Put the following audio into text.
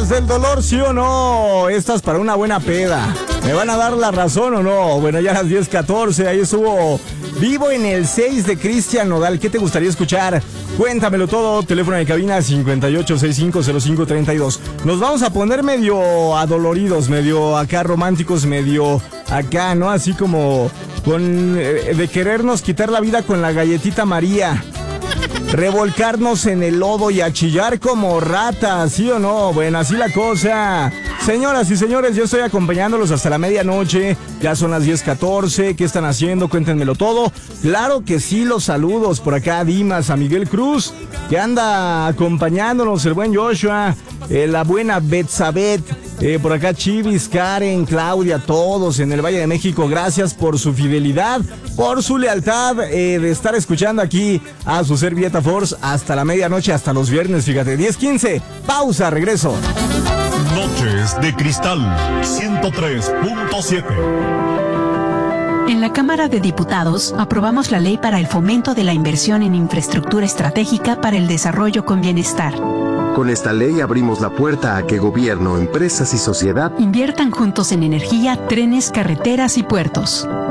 Las del dolor, ¿sí o no? Estas para una buena peda. ¿Me van a dar la razón o no? Bueno, ya a las 10:14, ahí estuvo Vivo en el 6 de Cristian Nodal. ¿Qué te gustaría escuchar? Cuéntamelo todo. Teléfono de cabina 58650532. Nos vamos a poner medio adoloridos, medio acá románticos, medio acá, ¿no? Así como con de querernos quitar la vida con la galletita María. Revolcarnos en el lodo y a chillar como ratas, ¿sí o no? Bueno, así la cosa. Señoras y señores, yo estoy acompañándolos hasta la medianoche. Ya son las 10:14. ¿Qué están haciendo? Cuéntenmelo todo. Claro que sí, los saludos por acá a Dimas, a Miguel Cruz, que anda acompañándonos, el buen Joshua, la buena Betsabet, por acá Chivis, Karen, Claudia, todos en el Valle de México. Gracias por su fidelidad, por su lealtad de estar escuchando aquí a su servilleta Force hasta la medianoche, hasta los viernes, fíjate. 10:15, pausa, regreso. Noches de Cristal 103.7. En la Cámara de Diputados aprobamos la ley para el fomento de la inversión en infraestructura estratégica para el desarrollo con bienestar. Con esta ley abrimos la puerta a que gobierno, empresas y sociedad inviertan juntos en energía, trenes, carreteras y puertos.